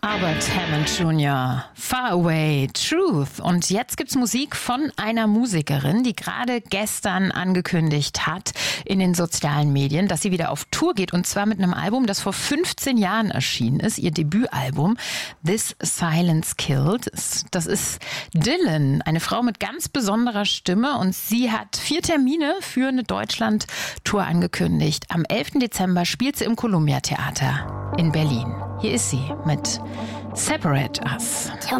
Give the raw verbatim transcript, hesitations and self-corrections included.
Albert Hammond Junior Far Away, Truth. Und jetzt gibt's Musik von einer Musikerin, die gerade gestern angekündigt hat in den sozialen Medien, dass sie wieder auf Tour geht. Und zwar mit einem Album, das vor fünfzehn Jahren erschienen ist. Ihr Debütalbum This Silence Killed. Das ist Dylan, eine Frau mit ganz besonderer Stimme. Und sie hat vier Termine für eine Deutschland-Tour angekündigt. Am elften Dezember spielt sie im Columbia Theater in Berlin. Hier ist sie mit Separate Us.